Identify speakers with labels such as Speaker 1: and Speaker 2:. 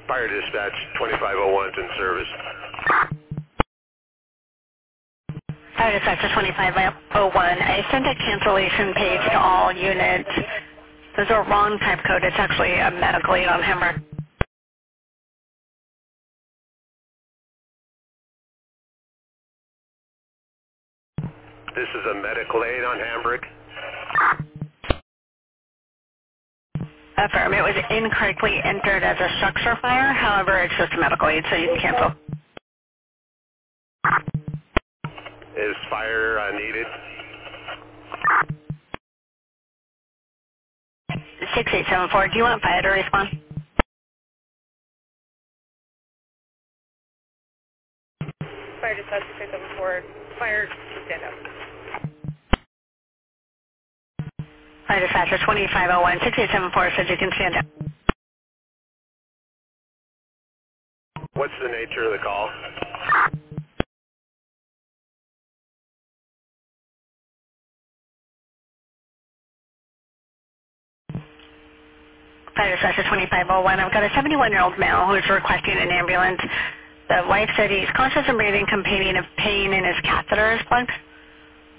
Speaker 1: Fire dispatch 2501's in service.
Speaker 2: Fire dispatcher 2501. I sent a cancellation page to all units. There's a wrong type code. It's actually a medical aid on Hamburg.
Speaker 1: This is a medical aid on Hamburg.
Speaker 2: Affirm. It was incorrectly entered as a structure fire. However, it's just a medical aid, so you can cancel.
Speaker 1: Is fire needed?
Speaker 2: 6874. Do you want fire to respond?
Speaker 3: Fire dispatch 6874. Fire to stand up.
Speaker 2: Fire dispatcher 2501. 6874 says you can stand up.
Speaker 1: What's the nature of the call?
Speaker 2: Fire dispatcher 2501. I've got a 71-year-old male who's requesting an ambulance. The wife said he's conscious and breathing, complaining of pain in his catheter is plugged.